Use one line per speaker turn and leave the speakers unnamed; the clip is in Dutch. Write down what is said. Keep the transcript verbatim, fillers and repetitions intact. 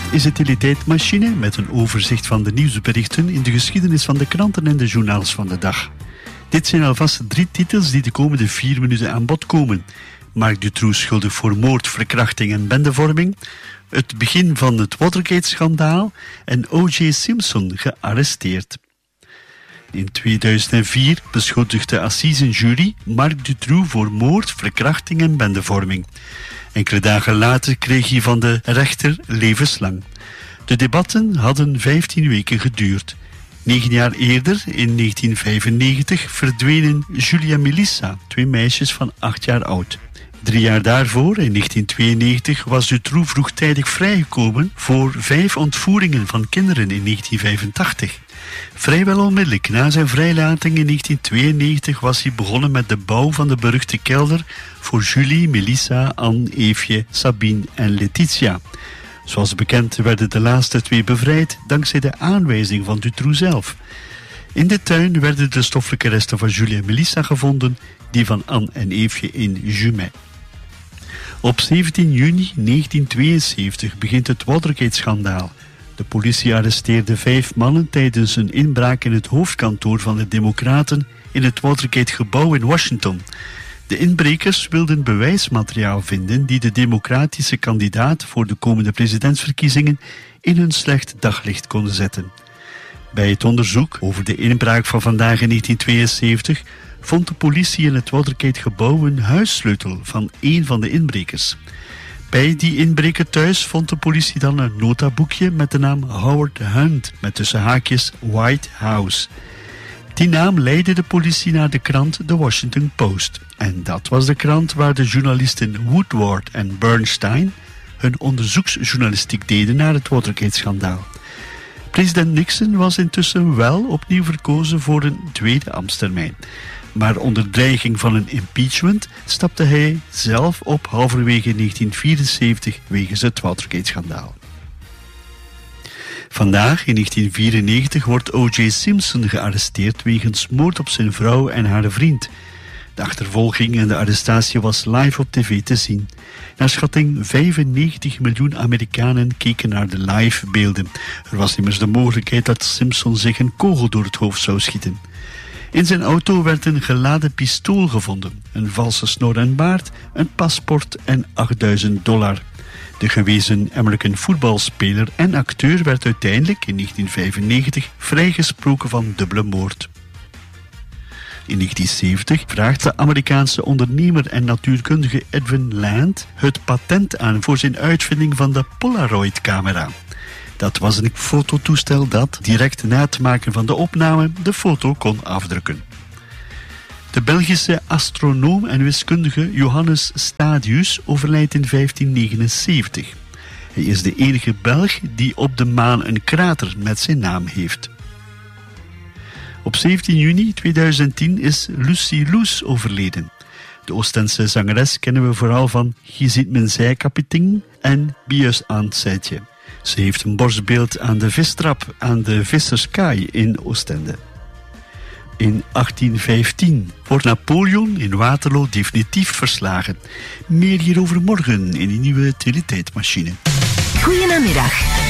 is de Teletijdmachine met een overzicht van de nieuwsberichten in de geschiedenis van de kranten en de journaals van de dag. Dit zijn alvast drie titels die de komende vier minuten aan bod komen. Marc Dutroux schuldig voor moord, verkrachting en bendevorming, het begin van het Watergate-schandaal en O J Simpson gearresteerd. In tweeduizend vier beschuldigde de assisenjury Marc Dutroux voor moord, verkrachting en bendevorming. Enkele dagen later kreeg hij van de rechter levenslang. De debatten hadden vijftien weken geduurd. Negen jaar eerder, in negentien vijfennegentig, verdwenen Julia en Melissa, twee meisjes van acht jaar oud. Drie jaar daarvoor, in negentien tweeënnegentig, was Dutroux vroegtijdig vrijgekomen voor vijf ontvoeringen van kinderen in negentien vijfentachtig. Vrijwel onmiddellijk na zijn vrijlating in negentien tweeënnegentig was hij begonnen met de bouw van de beruchte kelder voor Julie, Melissa, Anne, Eefje, Sabine en Letitia. Zoals bekend werden de laatste twee bevrijd dankzij de aanwijzing van Dutroux zelf. In de tuin werden de stoffelijke resten van Julie en Melissa gevonden, die van Anne en Eefje in Jumet. Op zeventien juni negentien tweeënzeventig begint het Watergate-schandaal. De politie arresteerde vijf mannen tijdens een inbraak in het hoofdkantoor van de Democraten in het Watergate-gebouw in Washington. De inbrekers wilden bewijsmateriaal vinden die de democratische kandidaat voor de komende presidentsverkiezingen in een slecht daglicht konden zetten. Bij het onderzoek over de inbraak van vandaag in negentien tweeënzeventig vond de politie in het Watergate-gebouw een huissleutel van één van de inbrekers. Bij die inbreker thuis vond de politie dan een notaboekje met de naam Howard Hunt, met tussen haakjes White House. Die naam leidde de politie naar de krant The Washington Post. En dat was de krant waar de journalisten Woodward en Bernstein hun onderzoeksjournalistiek deden naar het Watergate-schandaal. President Nixon was intussen wel opnieuw verkozen voor een tweede ambtstermijn. Maar onder dreiging van een impeachment stapte hij zelf op halverwege negentien vierenzeventig wegens het Watergate-schandaal. Vandaag, in negentien vierennegentig, wordt O J Simpson gearresteerd wegens moord op zijn vrouw en haar vriend. De achtervolging en de arrestatie was live op tv te zien. Naar schatting vijfennegentig miljoen Amerikanen keken naar de live beelden. Er was immers de mogelijkheid dat Simpson zich een kogel door het hoofd zou schieten. In zijn auto werd een geladen pistool gevonden, een valse snor en baard, een paspoort en achtduizend dollar. De gewezen American voetbalspeler en acteur werd uiteindelijk in negentien vijfennegentig vrijgesproken van dubbele moord. In negentien zeventig vraagt de Amerikaanse ondernemer en natuurkundige Edwin Land het patent aan voor zijn uitvinding van de Polaroid-camera. Dat was een fototoestel dat, direct na het maken van de opname, de foto kon afdrukken. De Belgische astronoom en wiskundige Johannes Stadius overlijdt in vijftien negenenzeventig. Hij is de enige Belg die op de maan een krater met zijn naam heeft. Op zeventien juni tweeduizend tien is Lucy Loes overleden. De Oostense zangeres kennen we vooral van Je ziet mijn zijkapitein en Bius aan het zijtje. Ze heeft een borstbeeld aan de vistrap aan de Visserskaai in Oostende. In achttien vijftien wordt Napoleon in Waterloo definitief verslagen. Meer hierover morgen in die nieuwe Teletijdmachine.
Goedemiddag.